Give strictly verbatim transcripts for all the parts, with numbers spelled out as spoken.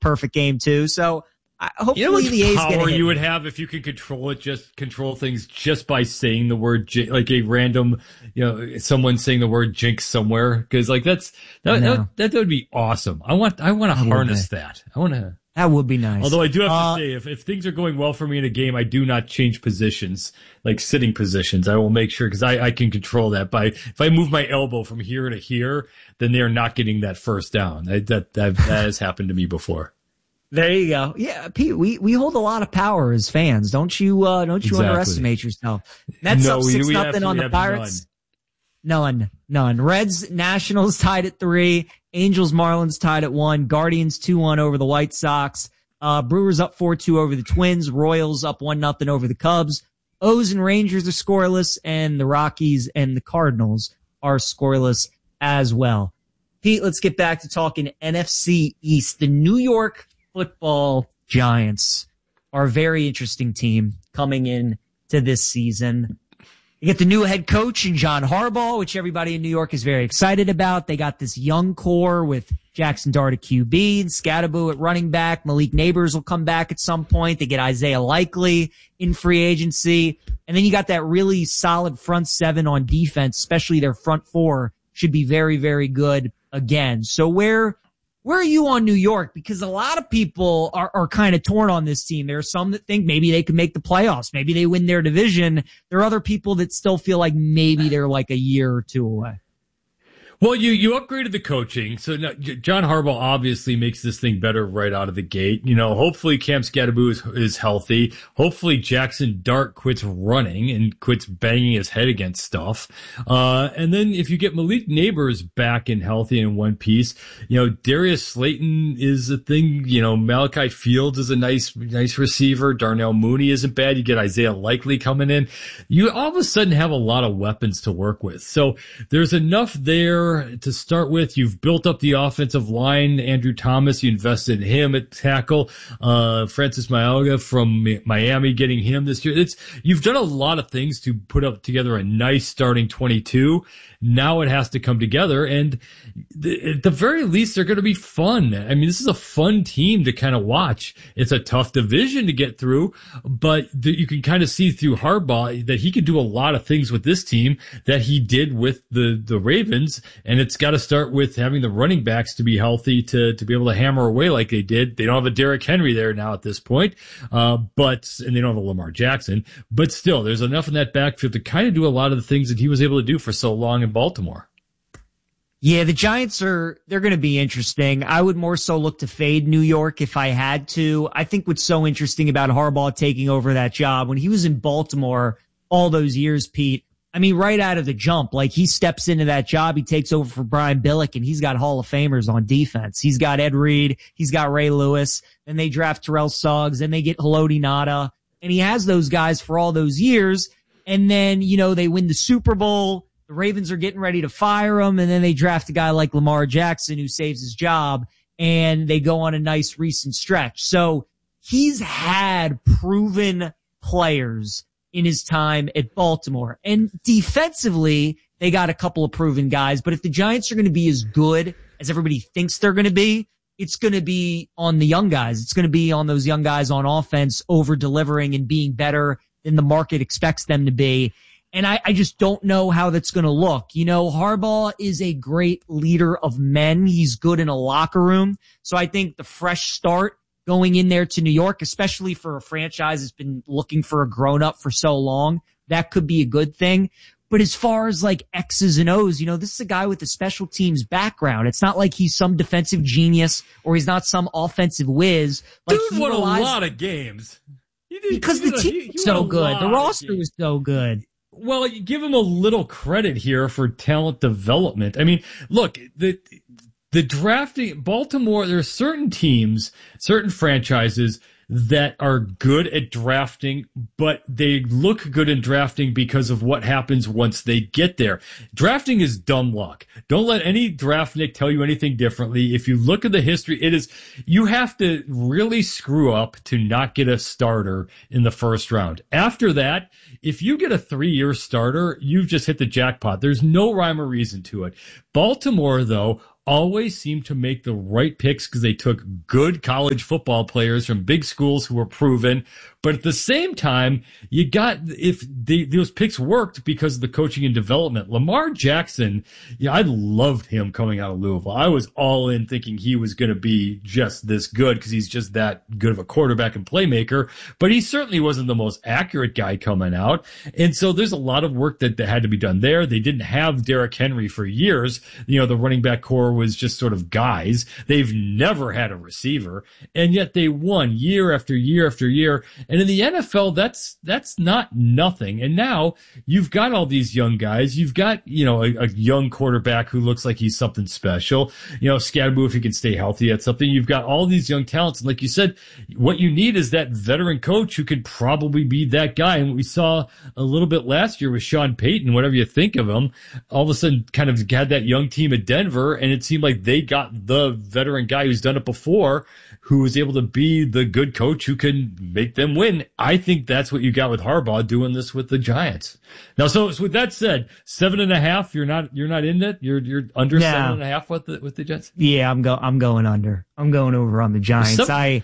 perfect game too. So I, hopefully you know what the A's get power a hit. you would have if you could control it, just control things just by saying the word, like a random, you know, someone saying the word jinx somewhere. Because like that's that, that that would be awesome. I want I want to harness that. I want to. That would be nice. Although I do have uh, to say, if, if things are going well for me in a game, I do not change positions, like sitting positions. I will make sure, because I, I can control that. By if I move my elbow from here to here, then they are not getting that first down. That that that, that has happened to me before. There you go. Yeah, Pete, we, we hold a lot of power as fans. Don't you uh, don't you Exactly. underestimate yourself. Mets no, up we, six we nothing on the Pirates. None. none, none. Reds, Nationals tied at three. Angels, Marlins tied at one. Guardians two one over the White Sox. Uh, Brewers up four two over the Twins. Royals up one nothing over the Cubs. O's and Rangers are scoreless, and the Rockies and the Cardinals are scoreless as well. Pete, let's get back to talking N F C East. The New York Football Giants are a very interesting team coming in to this season. You get the new head coach in John Harbaugh, which everybody in New York is very excited about. They got this young core with Jackson Dart at Q B, and Scatterbo at running back. Malik Neighbors will come back at some point. They get Isaiah Likely in free agency. And then you got that really solid front seven on defense, especially their front four should be very, very good again. So where Where are you on New York? Because a lot of people are, are kind of torn on this team. There are some that think maybe they can make the playoffs. Maybe they win their division. There are other people that still feel like maybe they're like a year or two away. Well, you, you upgraded the coaching. So now, John Harbaugh obviously makes this thing better right out of the gate. You know, hopefully Cam Scatterbo is, is healthy. Hopefully Jackson Dart quits running and quits banging his head against stuff. Uh, and then if you get Malik Neighbors back and healthy in one piece, you know, Darius Slayton is a thing. You know, Malachi Fields is a nice, nice receiver. Darnell Mooney isn't bad. You get Isaiah Likely coming in. You all of a sudden have a lot of weapons to work with. So there's enough there to start with. You've built up the offensive line. Andrew Thomas, you invested in him at tackle. Uh, Francis Maioga from Miami, getting him this year. It's, you've done a lot of things to put up together a nice starting twenty-two. Now it has to come together, and th- at the very least, they're going to be fun. I mean, this is a fun team to kind of watch. It's a tough division to get through, but th- you can kind of see through Harbaugh that he can do a lot of things with this team that he did with the, the Ravens, and it's got to start with having the running backs to be healthy to, to be able to hammer away like they did. They don't have a Derrick Henry there now at this point, uh, but, and they don't have a Lamar Jackson, but still, there's enough in that backfield to kind of do a lot of the things that he was able to do for so long in Baltimore. Yeah, the Giants are, they're going to be interesting. I would more so look to fade New York if I had to. I think what's so interesting about Harbaugh taking over that job, when he was in Baltimore all those years, Pete, I mean, right out of the jump, like he steps into that job, he takes over for Brian Billick, and he's got Hall of Famers on defense. He's got Ed Reed, he's got Ray Lewis, then they draft Terrell Suggs, then they get Haloti Ngata, and he has those guys for all those years. And then, you know, they win the Super Bowl. The Ravens are getting ready to fire him, and then they draft a guy like Lamar Jackson who saves his job, and they go on a nice recent stretch. So he's had proven players in his time at Baltimore. And defensively, they got a couple of proven guys, but if the Giants are going to be as good as everybody thinks they're going to be, it's going to be on the young guys. It's going to be on those young guys on offense over delivering and being better than the market expects them to be. And I, I just don't know how that's going to look. You know, Harbaugh is a great leader of men. He's good in a locker room. So I think the fresh start going in there to New York, especially for a franchise that's been looking for a grown-up for so long, that could be a good thing. But as far as like X's and O's, you know, this is a guy with a special teams background. It's not like he's some defensive genius or he's not some offensive whiz. Like, Dude won a lot of games. Did, because the team was so good. The roster was so good. Well, you give him a little credit here for talent development. I mean, look, the the drafting, Baltimore, there are certain teams, certain franchises that are good at drafting, but they look good in drafting because of what happens once they get there. Drafting is dumb luck. Don't let any draftnik tell you anything differently. If you look at the history, it is, you have to really screw up to not get a starter in the first round. After that, if you get a three-year starter, you've just hit the jackpot. There's no rhyme or reason to it. Baltimore, though, always seem to make the right picks because they took good college football players from big schools who were proven. But at the same time, you got, if the, those picks worked because of the coaching and development. Lamar Jackson, yeah, I loved him coming out of Louisville. I was all in thinking he was going to be just this good because he's just that good of a quarterback and playmaker. But he certainly wasn't the most accurate guy coming out. And so there's a lot of work that, that had to be done there. They didn't have Derrick Henry for years. You know, the running back core was just sort of guys. They've never had a receiver. And yet they won year after year after year. And in the N F L, that's that's not nothing. And now you've got all these young guys. You've got, you know, a, a young quarterback who looks like he's something special. You know, Scadaboo, if he can stay healthy at something. You've got all these young talents. And like you said, what you need is that veteran coach who could probably be that guy. And what we saw a little bit last year with Sean Payton, whatever you think of him, all of a sudden kind of had that young team at Denver. And it seemed like they got the veteran guy who's done it before, who was able to be the good coach who can make them win. I think that's what you got with Harbaugh doing this with the Giants. Now, so, so with that said, seven and a half, you're not, you're not in it. You're, you're under no. seven and a half with the, with the Jets. Yeah, I'm go, I'm going under. I'm going over on the Giants. Some- I,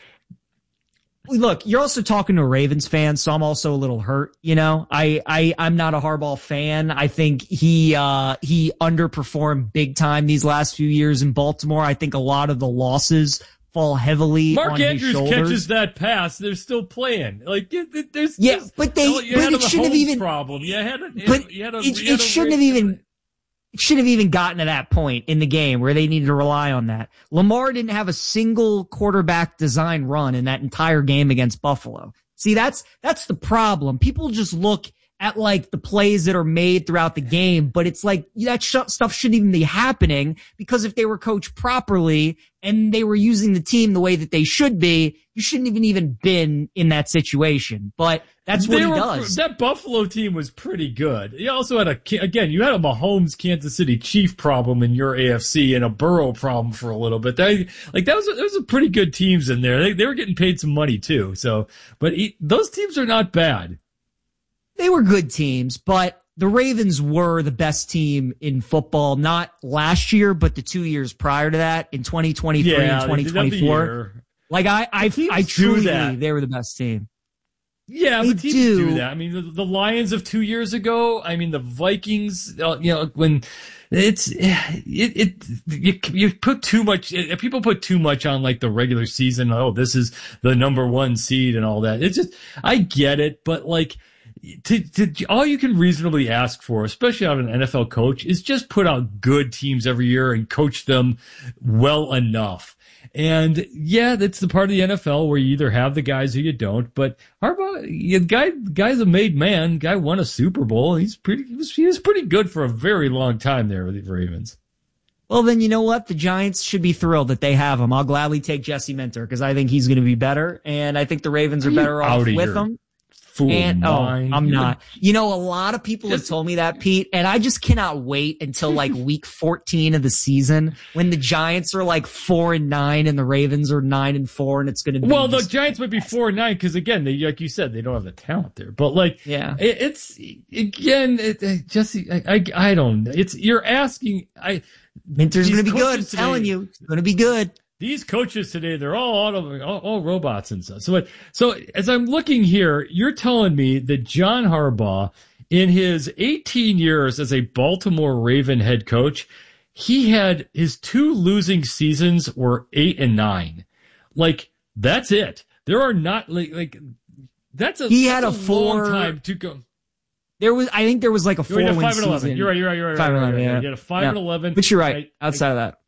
Look, you're also talking to a Ravens fan, so I'm also a little hurt. You know, I, I, I'm not a Harbaugh fan. I think he, uh, he underperformed big time these last few years in Baltimore. I think a lot of the losses fall heavily Mark on Andrews his shoulders. catches that pass. They're still playing. Like, there's, yeah, there's, but they, you but had it shouldn't have even, problem. You had a, but you had a, it, you had it a shouldn't have even, it shouldn't have even gotten to that point in the game where they needed to rely on that. Lamar didn't have a single quarterback design run in that entire game against Buffalo. See, that's, that's the problem. People just look at like the plays that are made throughout the game, but it's like that sh- stuff shouldn't even be happening, because if they were coached properly and they were using the team the way that they should be, you shouldn't even even been in that situation. But that's what they he were, does. That Buffalo team was pretty good. You also had a, again, you had a Mahomes Kansas City Chief problem in your A F C and a Burrow problem for a little bit. They, like that was, a, there was a pretty good teams in there. They, they were getting paid some money too. So, but he, those teams are not bad. They were good teams, but the Ravens were the best team in football, not last year, but the two years prior to that in twenty twenty-three yeah, and twenty twenty-four. Like I, I, I truly believe they were the best team. Yeah, they but teams do. do that. I mean, the, the Lions of two years ago. I mean, the Vikings. Uh, you know, when it's it, it you, you put too much. People put too much on like the regular season. Oh, this is the number one seed and all that. It's just, I get it, but like. To, to, all you can reasonably ask for, especially out of an N F L coach, is just put out good teams every year and coach them well enough. And yeah, that's the part of the N F L where you either have the guys or you don't. But Harbaugh, the guy, guy's a made man. Guy won a Super Bowl. He's pretty. He was, he was pretty good for a very long time there with the Ravens. Well, then you know what? The Giants should be thrilled that they have him. I'll gladly take Jesse Minter because I think he's going to be better, and I think the Ravens are better off with here. him. Fool and oh, mine. I'm not. You know, a lot of people have told me that, Pete, and I just cannot wait until like week fourteen of the season when the Giants are like four and nine and the Ravens are nine and four, and it's going to be. Well, the Giants might be four and nine because again, they, like you said, they don't have the talent there. But like, yeah, it, it's again, it, it, Jesse, I, I, I don't. It's you're asking. I Minter's going to be good. I'm telling you, it's going to be good. These coaches today, they're all auto, all, all robots and stuff. So, so as I'm looking here, you're telling me that John Harbaugh, in his eighteen years as a Baltimore Raven head coach, he had his two losing seasons were eight and nine. Like, that's it. There are not like, like that's a, he that's had a, a four long time to go. There was, I think there was like a four win season. five and eleven. You're right. You're right. You're right. Five right, and right, eleven. right. Yeah. You had a five yeah. and eleven. But you're right. I, outside I, of that.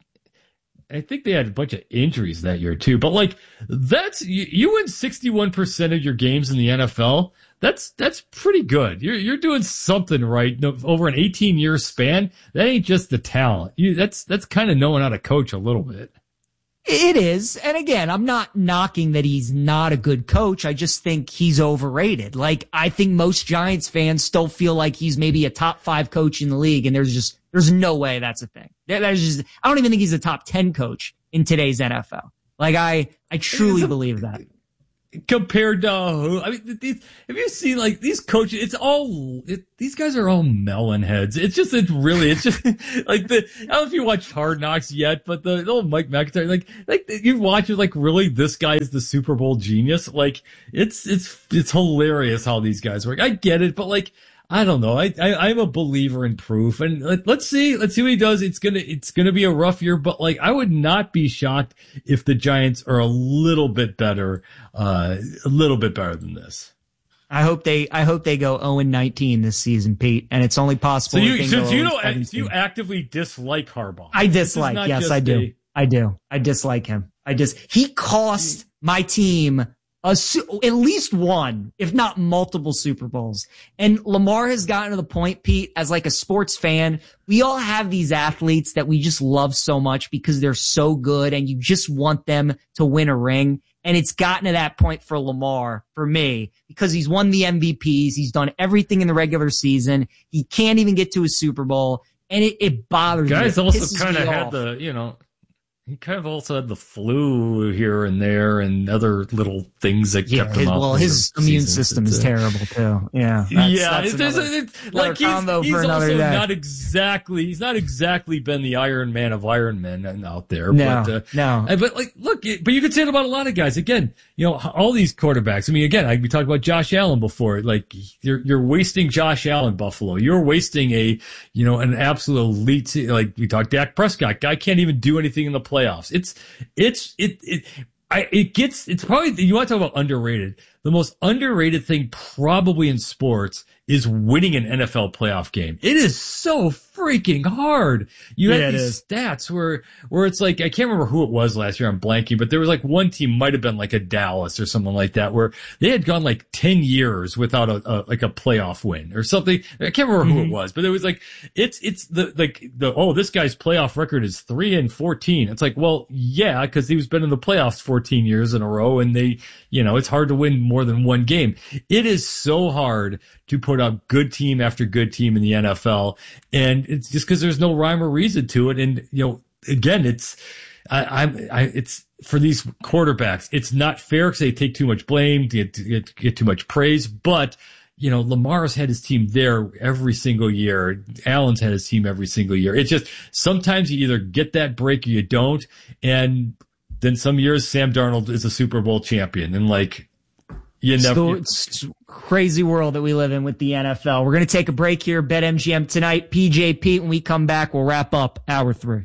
I think they had a bunch of injuries that year too, but like that's you, you win sixty-one percent of your games in the N F L. That's that's pretty good. You're you're doing something right no, over an eighteen year span. That ain't just the talent. You that's that's kind of knowing how to coach a little bit. It is. And again, I'm not knocking that he's not a good coach. I just think he's overrated. Like, I think most Giants fans still feel like he's maybe a top five coach in the league. And there's just, there's no way that's a thing. There's just, I don't even think he's a top ten coach in today's N F L. Like, I, I truly believe that. compared to, uh, I mean, these, have you seen like these coaches? It's all, it, these guys are all melon heads. It's just, it's really, it's just like the, I don't know if you watched Hard Knocks yet, but the, the old Mike McIntyre, like, like you watch it, like really this guy is the Super Bowl genius. Like it's, it's, it's hilarious how these guys work. I get it, but like, I don't know. I, I, I'm a believer in proof, and let, let's see, let's see what he does. It's gonna, it's gonna be a rough year, but like, I would not be shocked if the Giants are a little bit better, uh, a little bit better than this. I hope they, I hope they go oh and nineteen this season, Pete, and it's only possible. So you, so you don't, so you actively dislike Harbaugh? I dislike. Yes, I do. A, I do. I dislike him. I just, he cost my team A, at least one, if not multiple Super Bowls. And Lamar has gotten to the point, Pete, as like a sports fan, we all have these athletes that we just love so much because they're so good and you just want them to win a ring. And it's gotten to that point for Lamar, for me, because he's won the M V Ps. He's done everything in the regular season. He can't even get to a Super Bowl. And it, it bothers me. Guys also kind of had the, you know, he kind of also had the flu here and there and other little things that yeah, kept him his, up. Well, his immune season. system it's is a, terrible too. Yeah. That's, yeah. that's it's, another, it's, it's, like he's, he's also day. not exactly, he's not exactly been the Iron Man of Iron Men out there. No, but, uh, no. But like, look, but you could say it about a lot of guys. Again, you know, all these quarterbacks. I mean, again, I, we talked about Josh Allen before. Like, you're, you're wasting Josh Allen, Buffalo. You're wasting a, you know, an absolute elite, like we talked Dak Prescott. Guy can't even do anything in the playoffs. It's, it's, it, It, I, it gets, it's probably, you want to talk about underrated. The most underrated thing probably in sports is winning an N F L playoff game. It is so freaking hard. You yeah, have these stats where, where it's like, I can't remember who it was last year. I'm blanking, but there was like one team might have been like a Dallas or something like that where they had gone like ten years without a, a like a playoff win or something. I can't remember who mm-hmm. it was, but it was like, it's, it's the, like the, oh, this guy's playoff record is three and fourteen. It's like, well, yeah, cause he's been in the playoffs fourteen years in a row and they, you know, it's hard to win more than one game. It is so hard to put up good team after good team in the N F L. And it's just because there's no rhyme or reason to it. And, you know, again, it's, I, I'm, I, it's for these quarterbacks, it's not fair because they take too much blame, get, get, get too much praise. But, you know, Lamar's had his team there every single year. Allen's had his team every single year. It's just sometimes you either get that break or you don't. And then some years Sam Darnold is a Super Bowl champion. And like, you never. It's a crazy world that we live in with the N F L. We're going to take a break here. BetMGM tonight. P J, Pete, when we come back, we'll wrap up hour three.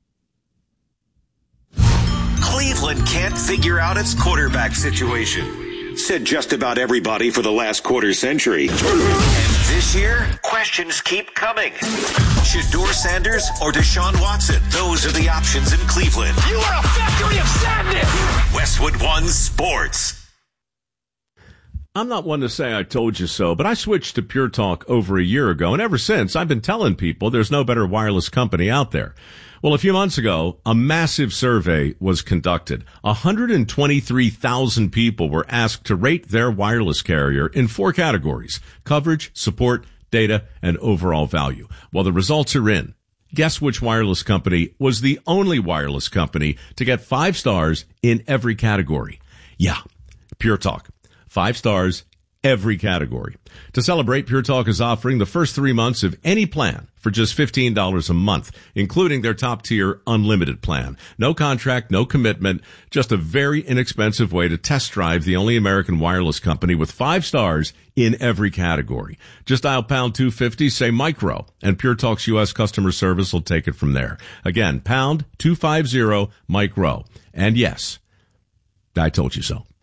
Cleveland can't figure out its quarterback situation. Said just about everybody for the last quarter century. And this year, questions keep coming. Shedeur Sanders or Deshaun Watson? Those are the options in Cleveland. You are a factory of sadness! Westwood One Sports. I'm not one to say I told you so, but I switched to Pure Talk over a year ago, and ever since, I've been telling people there's no better wireless company out there. Well, a few months ago, a massive survey was conducted. one hundred twenty-three thousand people were asked to rate their wireless carrier in four categories: coverage, support, data, and overall value. Well, the results are in. Guess which wireless company was the only wireless company to get five stars in every category? Yeah, Pure Talk. Five stars, every category. To celebrate, Pure Talk is offering the first three months of any plan for just fifteen dollars a month, including their top-tier unlimited plan. No contract, no commitment, just a very inexpensive way to test drive the only American wireless company with five stars in every category. Just dial pound two fifty, say micro, and Pure Talk's U S customer service will take it from there. Again, pound two fifty, micro. And yes, I told you so.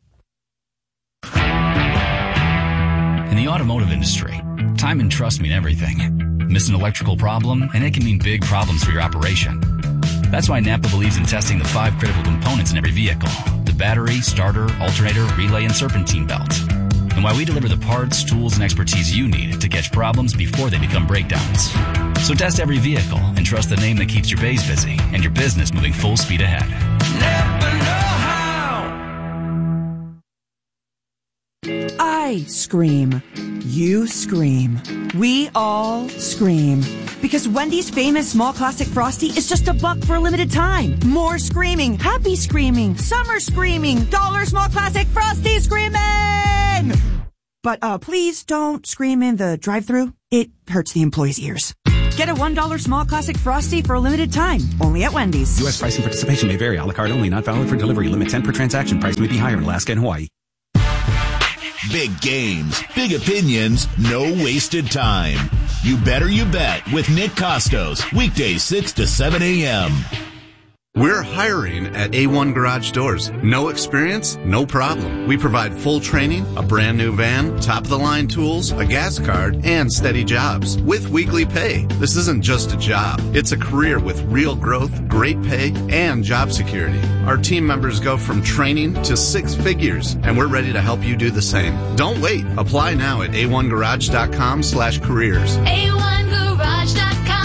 In the automotive industry, time and trust mean everything. Miss an electrical problem, and it can mean big problems for your operation. That's why Napa believes in testing the five critical components in every vehicle: the battery, starter, alternator, relay, and serpentine belt. And why we deliver the parts, tools, and expertise you need to catch problems before they become breakdowns. So test every vehicle and trust the name that keeps your bays busy and your business moving full speed ahead. Napa know-how. I I scream. You scream. We all scream. Because Wendy's famous small classic Frosty is just a buck for a limited time. More screaming, happy screaming, summer screaming, dollar small classic Frosty screaming! But uh, please don't scream in the drive-thru. It hurts the employees' ears. Get a one dollar small classic Frosty for a limited time. Only at Wendy's. U S price and participation may vary. A la carte only. Not valid for delivery. Limit ten per transaction. Price may be higher in Alaska and Hawaii. Big games, big opinions, no wasted time. You Better You Bet with Nick Costos. Weekdays six to seven a.m. We're hiring at A one Garage Doors. No experience? No problem. We provide full training, a brand new van, top-of-the-line tools, a gas card, and steady jobs with weekly pay. This isn't just a job. It's a career with real growth, great pay, and job security. Our team members go from training to six figures, and we're ready to help you do the same. Don't wait. Apply now at A one garage dot com slash careers. A one garage dot com.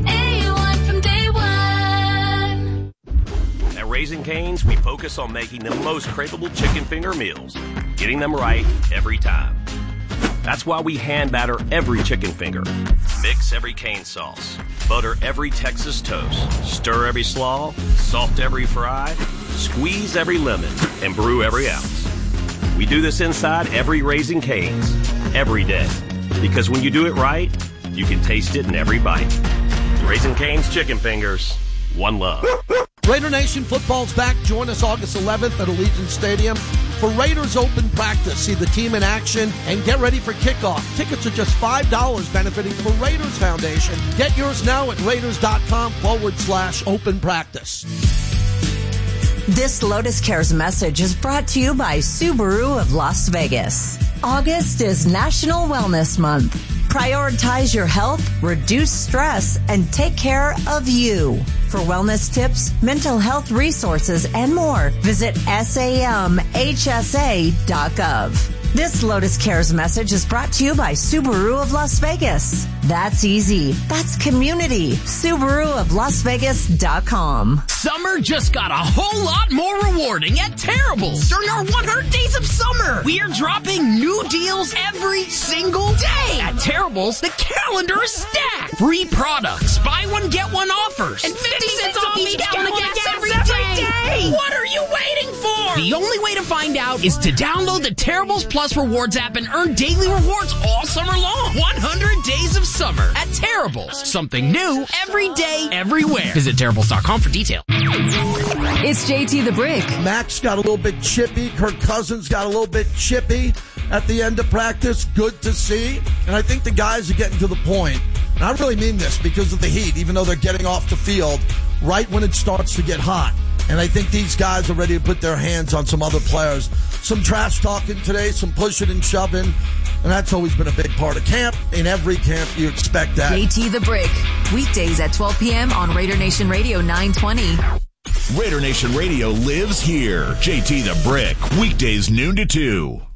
Raising Cane's, we focus on making the most craveable chicken finger meals, getting them right every time. That's why we hand batter every chicken finger, mix every cane sauce, butter every Texas toast, stir every slaw, salt every fry, squeeze every lemon, and brew every ounce. We do this inside every Raising Cane's, every day, because when you do it right, you can taste it in every bite. Raising Cane's chicken fingers, one love. Raider Nation football's back. Join us August eleventh at Allegiant Stadium for Raiders Open Practice. See the team in action and get ready for kickoff. Tickets are just five dollars benefiting the Raiders Foundation. Get yours now at raiders.com forward slash open practice. This Lotus Cares message is brought to you by Subaru of Las Vegas. August is National Wellness Month. Prioritize your health, reduce stress, and take care of you. For wellness tips, mental health resources, and more, visit sam h s a dot gov. This Lotus Cares message is brought to you by Subaru of Las Vegas. That's easy. That's community. Subaru of Las Vegas dot com. Summer just got a whole lot more rewarding at Terrible's. During our one hundred days of summer, we are dropping new deals every single day. At Terrible's, the calendar is stacked. Free products, buy one, get one offers, and fifty cents off each gallon of gas every day. What are you waiting for? The only way to find out is to download the Terrible's Plus Rewards app and earn daily rewards all summer long. one hundred days of summer at Terrible's. Something new every day, everywhere. Visit Terrible's dot com for details. It's J T the Brick. Max got a little bit chippy. Kirk Cousins got a little bit chippy at the end of practice. Good to see. And I think the guys are getting to the point, and I really mean this because of the heat, even though they're getting off the field right when it starts to get hot. And I think these guys are ready to put their hands on some other players. Some trash talking today, some pushing and shoving. And that's always been a big part of camp. In every camp, you expect that. J T the Brick. Weekdays at twelve p.m. on Raider Nation Radio nine twenty. Raider Nation Radio lives here. J T the Brick. Weekdays noon to two.